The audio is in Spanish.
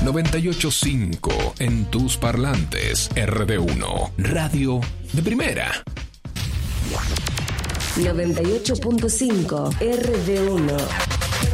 98.5 en tus parlantes. RD1, radio de primera. 98.5 RD1.